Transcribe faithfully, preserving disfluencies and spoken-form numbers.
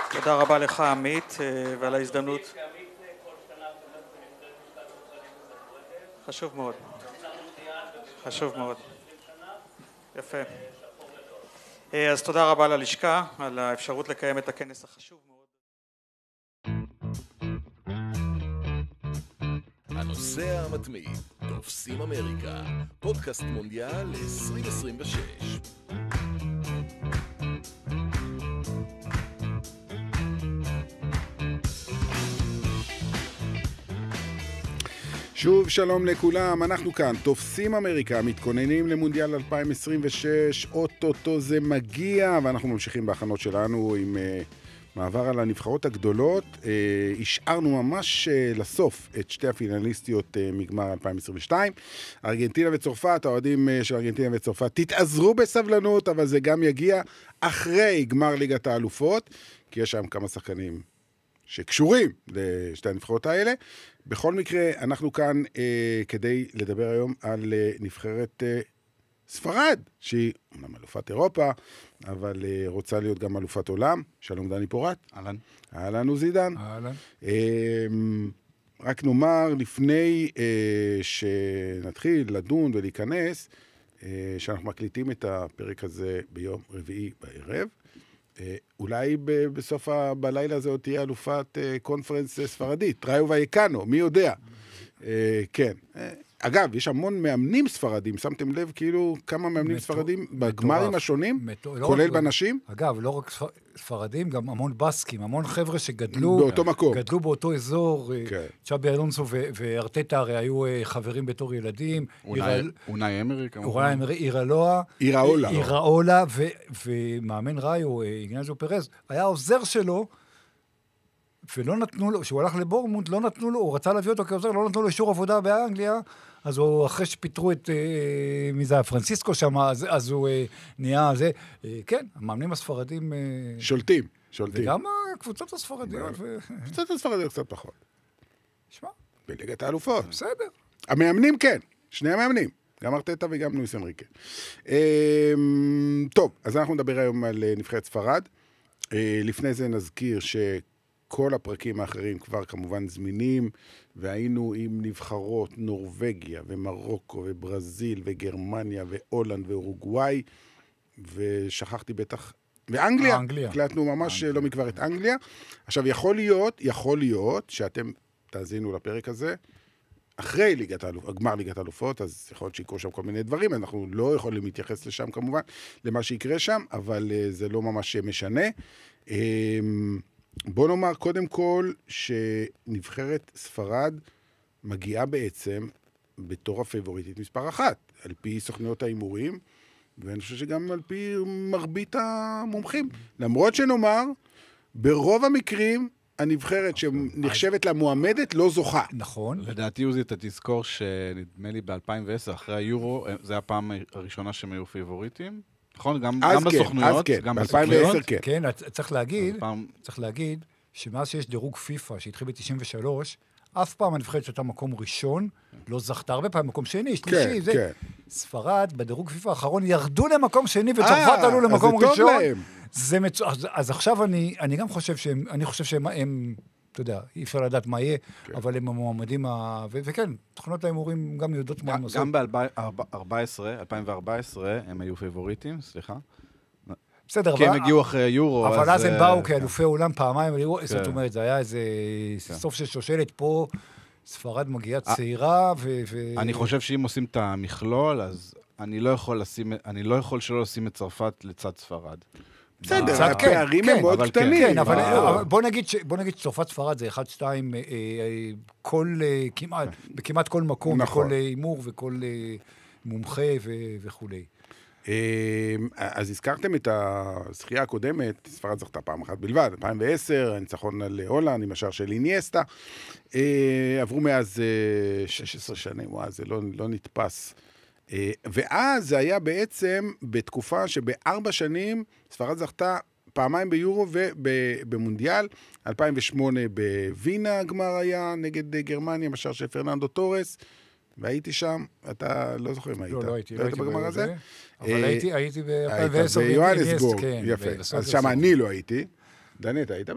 תודה רבה לך עמית ועל ההזדמנות. חשוב מאוד. חשוב מאוד. יפה. אז תודה רבה ללשכה על האפשרות לקיים את הכנס החשוב מאוד. הנוסע המתמיד, תופסים אמריקה, פודקאסט מונדיאל עשרים עשרים ושש. שוב שלום לכולם, אנחנו כאן, תופסים אמריקה, מתכוננים למונדיאל אלפיים עשרים ושש, אוטוטו זה מגיע, ואנחנו ממשיכים בהכנות שלנו עם uh, מעבר על הנבחרות הגדולות. Uh, השארנו ממש uh, לסוף את שתי הפינליסטיות uh, מגמר אלפיים עשרים ושתיים, ארגנטינה וצרפת. האוהדים uh, של ארגנטינה וצרפת תתעזרו בסבלנות, אבל זה גם יגיע אחרי גמר ליגת האלופות, כי יש שם כמה שחקנים שקשורים לשתי הנבחרות האלה. בכל מקרה, אנחנו כאן אה, כדי לדבר היום על אה, נבחרת אה, ספרד, שהיא אומנם אלופת אירופה, אבל אה, רוצה להיות גם אלופת עולם. שלום דני פורט. אהלן. אהלן עוזידן. אהלן. אה, רק נאמר, לפני אה, שנתחיל לדון ולהיכנס, אה, שאנחנו מקליטים את הפרק הזה ביום רביעי בערב, אולי בסוף בלילה הזה עוד תהיה אלופת קונפרנס ספרדית, ראיו ויקנו, מי יודע. כן. אגב, יש המון מאמנים ספרדים, שמתם לב כאילו כמה מאמנים ספרדים בגמרים השונים, כולל בנשים? אגב, לא רק ספרדים, גם המון בסקים, המון חבר'ה שגדלו באותו מקום. גדלו באותו אזור. צ'אבי אלונסו וארטטה הרי היו חברים בתור ילדים. אונאי אמרי כמובן. אונאי אמרי, אירלואה. איראולה. איראולה, ומאמן ראיו, איגנז'ו פרז, היה עוזר שלו, ולא נתנו לו, כשהוא הלך לבורמונט, לא נתנו לו, הוא רצה להביא אותו כעוזר, לא נתנו לו אישור עבודה באנגליה, אז הוא, אחרי שפיטרו את, אה, מי זה היה, פרנסיסקו שם, אז, אז הוא אה, נהיה, זה, אה, כן, המאמנים הספרדים... אה, שולטים, שולטים. וגם הקבוצות הספרדיות. ו... קבוצות הספרדיות קצת פחות. שמע. בליגת האלופות. בסדר. המאמנים כן, שני המאמנים. גם ארטטה וגם לואיס אנריקה. אה, טוב, אז אנחנו נדבר היום על נבחרת ספרד. אה, לפני זה נזכיר ש... כל הפרקים האחרים כבר כמובן זמינים, והיינו עם נבחרות נורווגיה ומרוקו וברזיל וגרמניה והולנד ואורוגוואי, ושכחתי בטח, ואנגליה. אנגליה. הקלטנו ממש אנגליה. לא מכבר את אנגליה. עכשיו יכול להיות, יכול להיות שאתם תאזינו לפרק הזה, אחרי ליגת האלופות, גמר ליגת האלופות, אז יכול להיות שיקרו שם כל מיני דברים, אנחנו לא יכולים להתייחס לשם כמובן, למה שיקרה שם, אבל זה לא ממש משנה. בוא נאמר קודם כל שנבחרת ספרד מגיעה בעצם בתור הפייבוריטית מספר אחת, על פי סוכניות האימורים, ואני חושב שגם על פי מרבית המומחים. למרות שנאמר, ברוב המקרים הנבחרת שנחשבת למועמדת לא זוכה. נכון. לדעתי עוזי, אתה תזכור שנדמה לי ב-אלפיים ועשר, אחרי היורו, זה הפעם הראשונה שהם היו פייבוריטים. נכון, גם, גם בסוכנויות, כן, גם ב-אלפיים ועשר כן. כן, צריך להגיד, פעם... צריך להגיד, שמאז שיש דירוג פיפה שהתחיל ב-תשעים ושלוש, אף פעם הנבחרת שהייתה מקום ראשון, לא זכתה הרבה פעם מקום שני, שלישי, כן, זה. כן. ספרד, בדירוג פיפה האחרון, ירדו למקום שני וצרפת עלו למקום ראשון. אז זה טוב להם. זה מצ... אז, אז עכשיו אני, אני גם חושב שהם, אני חושב שהם, הם, אתה יודע, אי אפשר לדעת מה יהיה, כן. אבל הם המועמדים, ה... ו- וכן, תוכנות האימורים גם יודעות מה הם עושים. גם ב-אלפיים וארבע עשרה הם היו פייבוריטים, סליחה. בסדר, כי הם הגיעו אחרי יורו. אבל אז הם באו כאלופי עולם פעמיים, זאת אומרת, זה היה איזה סוף של שושלת פה, ספרד מגיעה צעירה, ו... אני חושב שאם עושים את המכלול, אז אני לא יכול לשים, אני לא יכול שלא לשים את צרפת לצד ספרד. בסדר, הפערים הם מאוד קטנים. כן, אבל בוא נגיד שצרפת ספרד זה אחד, שתיים, בכמעט כל מקום, בכל אימור וכל מומחה וכולי. אז הזכרתם את הזכייה הקודמת, ספרד זכתה פעם אחת בלבד, אלפיים ועשר, הניצחון על הולנד עם השער של אינייסטה, עברו מאז שש עשרה שנים, וואו, זה לא, לא נתפס. ואז זה היה בעצם בתקופה שבארבע שנים ספרד זכתה פעמיים ביורו ובמונדיאל, אלפיים ושמונה בווינה הגמר היה נגד גרמניה, בשער של פרננדו טורס, והייתי שם, אתה לא זוכר מה היית. לא, לא הייתי, לא הייתי בגמר הזה. אבל הייתי ב-אלפיים ועשר. ביואנסבורג, יפה. אז שם אני לא הייתי. דני, אתה היית?